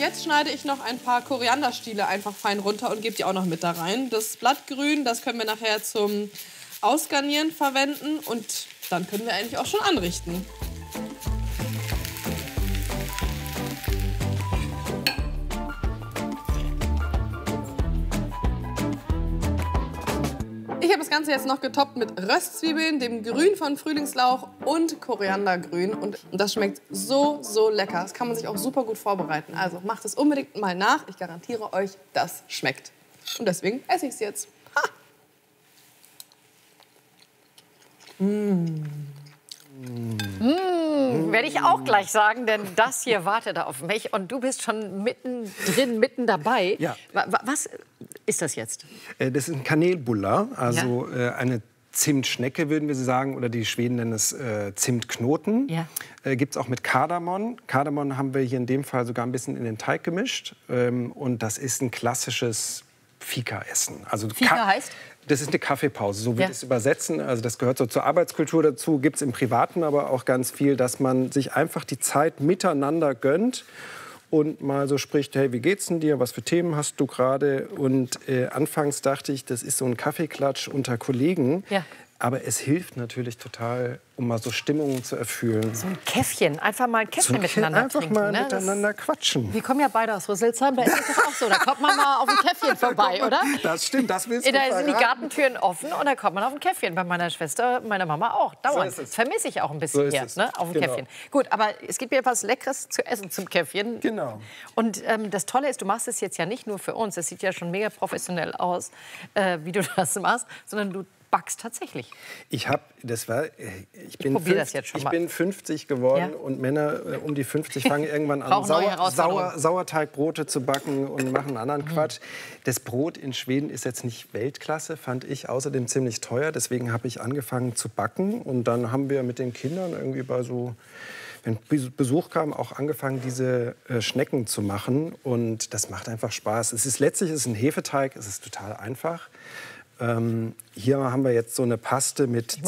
jetzt schneide ich noch ein paar Korianderstiele einfach fein runter und gebe die auch noch mit da rein. Das Blattgrün, das können wir nachher zum Ausgarnieren verwenden und dann können wir eigentlich auch schon anrichten. Ich habe das Ganze jetzt noch getoppt mit Röstzwiebeln, dem Grün von Frühlingslauch und Koriandergrün. Und das schmeckt so, so lecker. Das kann man sich auch super gut vorbereiten. Also macht es unbedingt mal nach. Ich garantiere euch, das schmeckt. Und deswegen esse ich es jetzt. Ha! Werde ich auch gleich sagen, denn das hier wartet auf mich. Und du bist schon mittendrin, mitten dabei. Ja. Was ist das jetzt? Das ist ein Kanelbulla, also eine Zimtschnecke, würden wir sie sagen. Oder die Schweden nennen es Zimtknoten. Ja. Gibt es auch mit Kardamom. Kardamom haben wir hier in dem Fall sogar ein bisschen in den Teig gemischt. Und das ist ein klassisches Fika-Essen. Also Fika heißt? Das ist eine Kaffeepause, so wird es übersetzen. Also das gehört so zur Arbeitskultur dazu. Gibt es im Privaten aber auch ganz viel, dass man sich einfach die Zeit miteinander gönnt und mal so spricht, hey, wie geht's denn dir, was für Themen hast du gerade? Und anfangs dachte ich, das ist so ein Kaffeeklatsch unter Kollegen. Ja. Aber es hilft natürlich total, um mal so Stimmungen zu erfüllen. So ein Käffchen, einfach mal ein Käffchen miteinander einfach trinken. mal Ne? miteinander quatschen. Wir kommen ja beide aus Rüsselsheim, da ist das auch so. Da kommt man mal auf ein Käffchen vorbei, oder? Das stimmt, das willst du Da sind die verraten. Gartentüren offen und da kommt man auf ein Käffchen. Bei meiner Schwester, meiner Mama auch, dauernd. So ist es. Vermisse ich auch ein bisschen So ist hier, es. ne? Auf ein Genau. Käffchen. Gut, aber es gibt mir was Leckeres zu essen zum Käffchen. Genau. Und das Tolle ist, du machst es jetzt ja nicht nur für uns. Es sieht ja schon mega professionell aus, wie du das machst, sondern du backst tatsächlich. Ich probiere das jetzt schon mal. bin 50 geworden Ja. und Männer um die 50 fangen irgendwann an, Brauchen neue Herausforderungen. Sauerteigbrote zu backen und machen anderen Quatsch. Das Brot in Schweden ist jetzt nicht Weltklasse, fand ich außerdem ziemlich teuer. Deswegen habe ich angefangen zu backen. Und dann haben wir mit den Kindern irgendwie wenn Besuch kam, auch angefangen, diese Schnecken zu machen. Und das macht einfach Spaß. Letztlich ist es ein Hefeteig, es ist total einfach. Hier haben wir jetzt so eine Paste mit